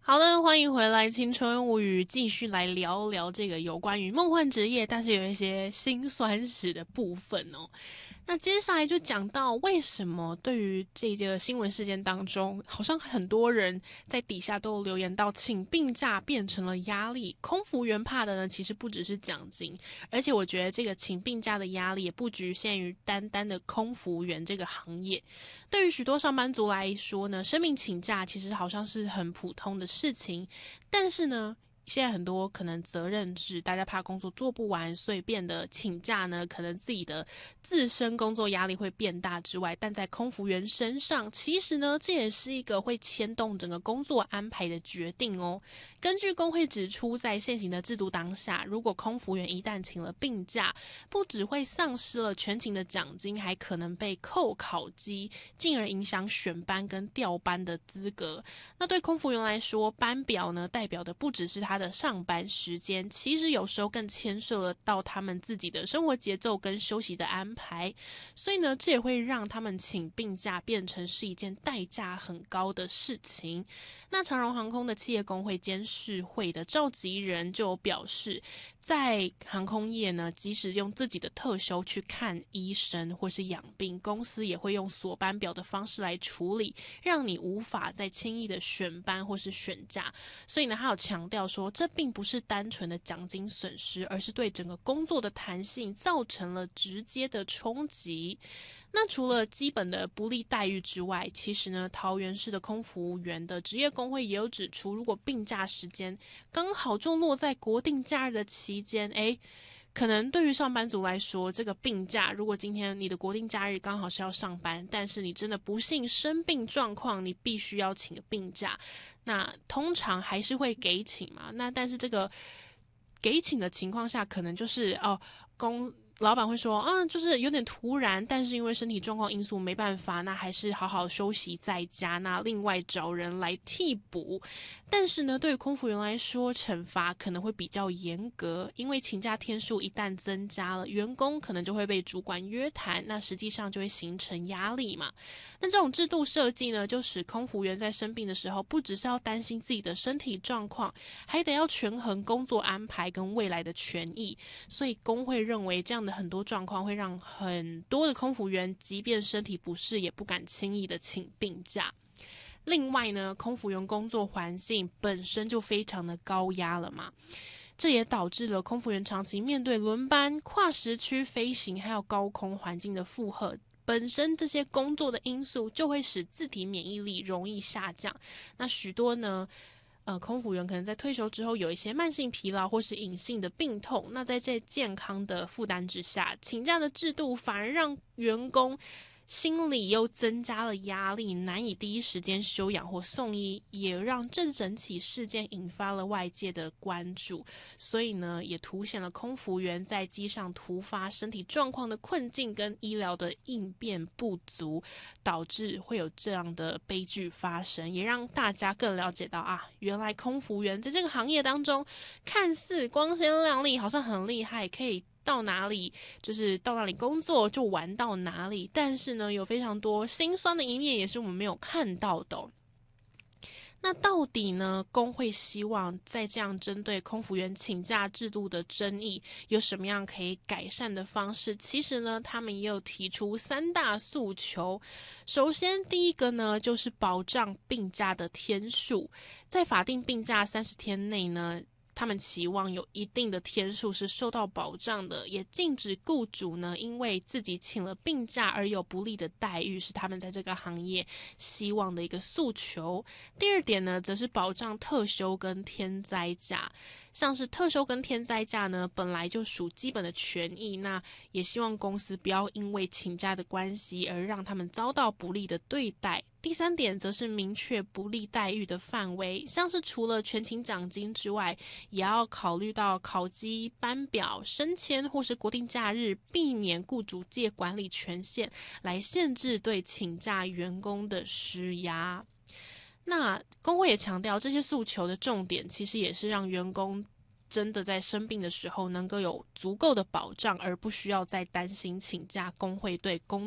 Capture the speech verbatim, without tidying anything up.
好的，欢迎回来《青春物语》，继续来聊聊这个有关于梦幻职业，但是有一些辛酸史的部分哦。那接下来就讲到为什么对于这个新闻事件当中，好像很多人在底下都有留言到，请病假变成了压力。空服员怕的呢，其实不只是奖金，而且我觉得这个请病假的压力也不局限于单单的空服员这个行业。对于许多上班族来说呢，生病请假其实好像是很普通的事情，但是呢，现在很多可能责任制，大家怕工作做不完，所以变得请假呢，可能自己的自身工作压力会变大之外，但在空服员身上，其实呢，这也是一个会牵动整个工作安排的决定哦。根据工会指出，在现行的制度当下，如果空服员一旦请了病假，不只会丧失了全勤的奖金，还可能被扣考绩，进而影响选班跟调班的资格。那对空服员来说，班表呢代表的不只是他的上班时间，其实有时候更牵涉了到他们自己的生活节奏跟休息的安排。所以呢，这也会让他们请病假变成是一件代价很高的事情。那长荣航空的企业工会监事会的召集人就表示，在航空业呢，即使用自己的特休去看医生或是养病，公司也会用锁班表的方式来处理，让你无法再轻易的选班或是选假。所以呢，他有强调说，这并不是单纯的奖金损失，而是对整个工作的弹性造成了直接的冲击。那除了基本的不利待遇之外，其实呢，桃园市的空服务员的职业工会也有指出，如果病假时间刚好就落在国定假日的期间，诶，可能对于上班族来说，这个病假，如果今天你的国定假日刚好是要上班，但是你真的不幸生病状况，你必须要请个病假，那通常还是会给请嘛。那但是这个给请的情况下，可能就是哦，公老板会说，嗯，就是有点突然，但是因为身体状况因素没办法，那还是好好休息在家，那另外找人来替补。但是呢，对于空服员来说，惩罚可能会比较严格，因为请假天数一旦增加了，员工可能就会被主管约谈，那实际上就会形成压力嘛。那这种制度设计呢，就使空服员在生病的时候，不只是要担心自己的身体状况，还得要权衡工作安排跟未来的权益。所以工会认为，这样的很多状况会让很多的空服员，即便身体不适，也不敢轻易的请病假。另外呢，空服员工作环境本身就非常的高压了嘛，这也导致了空服员长期面对轮班、跨时区飞行，还有高空环境的负荷。本身这些工作的因素就会使自体免疫力容易下降。那许多呢，呃，空服员可能在退休之后有一些慢性疲劳或是隐性的病痛。那在这健康的负担之下，请假的制度反而让员工心里又增加了压力，难以第一时间休养或送医，也让这整起事件引发了外界的关注。所以呢，也凸显了空服员在机上突发身体状况的困境跟医疗的应变不足，导致会有这样的悲剧发生，也让大家更了解到啊，原来空服员在这个行业当中，看似光鲜亮丽，好像很厉害，可以到哪里就是到哪里工作就玩到哪里，但是呢，有非常多辛酸的一面也是我们没有看到的哦。那到底呢，工会希望在这样针对空服员请假制度的争议，有什么样可以改善的方式？其实呢，他们也有提出三大诉求。首先，第一个呢，就是保障病假的天数，在法定病假三十天内呢，他们期望有一定的天数是受到保障的，也禁止雇主呢因为自己请了病假而有不利的待遇，是他们在这个行业希望的一个诉求。第二点呢，则是保障特休跟天灾假，像是特休跟天灾假呢，本来就属基本的权益，那也希望公司不要因为请假的关系而让他们遭到不利的对待。第三点则是明确不利待遇的范围，像是除了全勤奖金之外，也要考虑到考绩、班表、升迁或是国定假日，避免雇主借管理权限来限制对请假员工的施压。那工会也强调，这些诉求的重点其实也是让员工真的在生病的时候能够有足够的保障，而不需要再担心请假工会对工